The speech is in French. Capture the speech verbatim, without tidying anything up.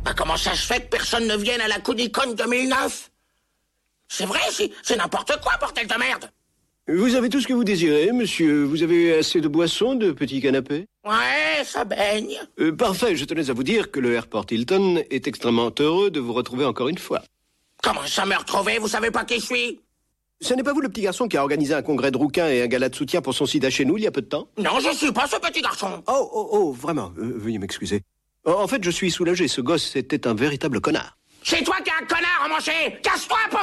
Bah, comment ça se fait que personne ne vienne à la Comic-Con deux mille neuf? C'est vrai, c'est, c'est n'importe quoi, bordel de merde. Vous avez tout ce que vous désirez, monsieur. Vous avez assez de boissons, de petits canapés? Ouais, ça baigne. Euh, parfait, je tenais à vous dire que le Airport Hilton est extrêmement heureux de vous retrouver encore une fois. Comment ça me retrouver? Vous savez pas qui je suis? Ce n'est pas vous le petit garçon qui a organisé un congrès de rouquins et un gala de soutien pour son sida chez nous il y a peu de temps? Non, je suis pas ce petit garçon. Oh, oh, oh, vraiment, euh, veuillez m'excuser. En en fait, je suis soulagé, ce gosse était un véritable connard. C'est toi qui es un connard, mon chéri. Casse-toi, pauvre